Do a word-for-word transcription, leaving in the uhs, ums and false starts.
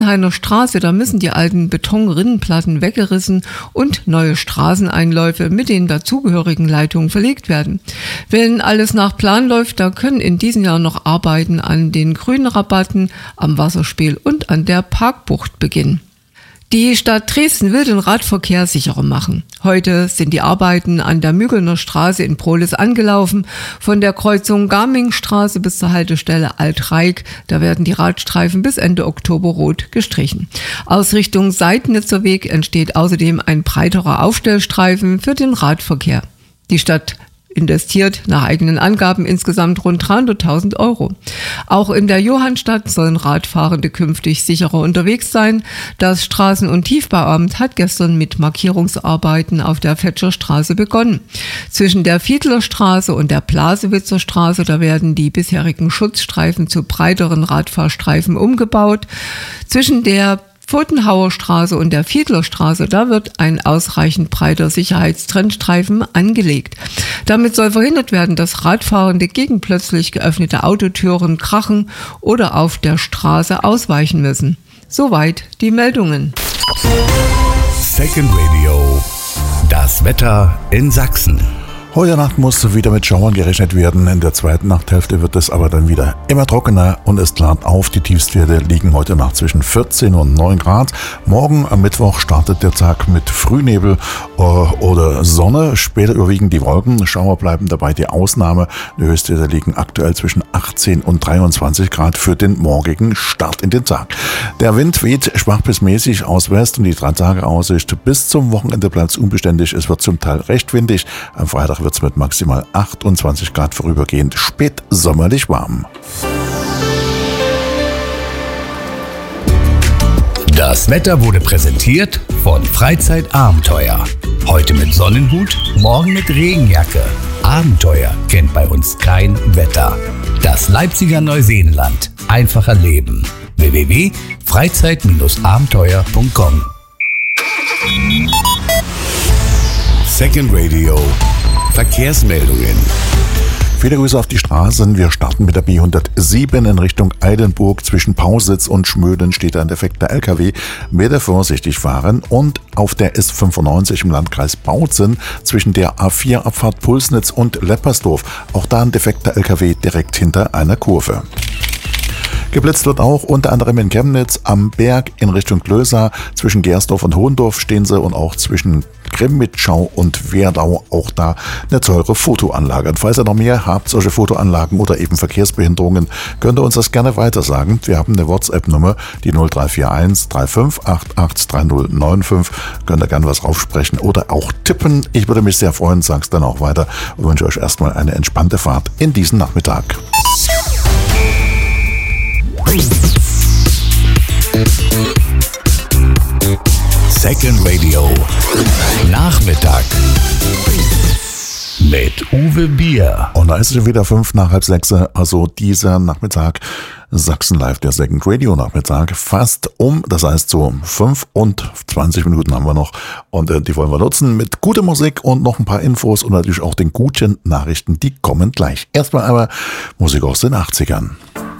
Hainer Straße, da müssen die alten Betonrinnenplatten weggerissen und neue Straßeneinläufe mit den dazugehörigen Leitungen verlegt werden. Wenn alles nach Plan läuft, da können in diesem Jahr noch Arbeiten an den Grünrabatten, am Wasserspiel und an der Parkbucht beginnen. Die Stadt Dresden will den Radverkehr sicherer machen. Heute sind die Arbeiten an der Mügelner Straße in Prohlis angelaufen. Von der Kreuzung Garmingstraße bis zur Haltestelle Alt-Reik, da werden die Radstreifen bis Ende Oktober rot gestrichen. Aus Richtung Seidnitzer Weg entsteht außerdem ein breiterer Aufstellstreifen für den Radverkehr. Die Stadt investiert nach eigenen Angaben insgesamt rund dreihunderttausend Euro. Auch in der Johannstadt sollen Radfahrende künftig sicherer unterwegs sein. Das Straßen- und Tiefbauamt hat gestern mit Markierungsarbeiten auf der Vetscher Straße begonnen. Zwischen der Fiedler Straße und der Blasewitzer Straße, da werden die bisherigen Schutzstreifen zu breiteren Radfahrstreifen umgebaut. Zwischen der Pfotenhauer Straße und der Fiedlerstraße, da wird ein ausreichend breiter Sicherheitstrennstreifen angelegt. Damit soll verhindert werden, dass Radfahrende gegen plötzlich geöffnete Autotüren krachen oder auf der Straße ausweichen müssen. Soweit die Meldungen. Second Radio. Das Wetter in Sachsen. Heute Nacht muss wieder mit Schauern gerechnet werden. In der zweiten Nachthälfte wird es aber dann wieder immer trockener und es klart auf. Die Tiefstwerte liegen heute Nacht zwischen vierzehn und neun Grad. Morgen am Mittwoch startet der Tag mit Frühnebel äh, oder Sonne. Später überwiegen die Wolken. Schauer bleiben dabei die Ausnahme. Die Höchstwerte liegen aktuell zwischen achtzehn und dreiundzwanzig Grad für den morgigen Start in den Tag. Der Wind weht schwach bis mäßig aus West und die drei Tage Aussicht bis zum Wochenende bleibt unbeständig. Es wird zum Teil recht windig. Am Freitag wird es mit maximal achtundzwanzig Grad vorübergehend spätsommerlich warm. Das Wetter wurde präsentiert von Freizeitabenteuer. Heute mit Sonnenhut, morgen mit Regenjacke. Abenteuer kennt bei uns kein Wetter. Das Leipziger Neuseenland. Einfacher Leben. w w w punkt freizeit abenteuer punkt com. Second Radio. Verkehrsmeldungen. Viele Grüße auf die Straßen. Wir starten mit der B hundertsieben in Richtung Eilenburg. Zwischen Pausitz und Schmöden steht ein defekter L K W. Bitte vorsichtig fahren. Und auf der S fünfundneunzig im Landkreis Bautzen zwischen der A vier Abfahrt Pulsnitz und Leppersdorf. Auch da ein defekter L K W direkt hinter einer Kurve. Geblitzt wird auch unter anderem in Chemnitz am Berg in Richtung Klöser. Zwischen Gersdorf und Hohendorf stehen sie und auch zwischen Grimmitschau und Werdau auch da eine teure Fotoanlage. Und falls ihr noch mehr habt, solche Fotoanlagen oder eben Verkehrsbehinderungen, könnt ihr uns das gerne weitersagen. Wir haben eine WhatsApp-Nummer, die null drei vier eins drei fünf acht acht drei null neun fünf. Könnt ihr gerne was raufsprechen oder auch tippen. Ich würde mich sehr freuen, sag's dann auch weiter und wünsche euch erstmal eine entspannte Fahrt in diesen Nachmittag. Second Radio. Nachmittag. Mit Uwe Bier. Und da ist es schon wieder fünf nach halb sechs, also dieser Nachmittag. Sachsen Live, der Second Radio Nachmittag, fast um, das heißt so fünfundzwanzig Minuten haben wir noch und äh, die wollen wir nutzen mit guter Musik und noch ein paar Infos und natürlich auch den guten Nachrichten, die kommen gleich. Erstmal aber Musik aus den achtzigern.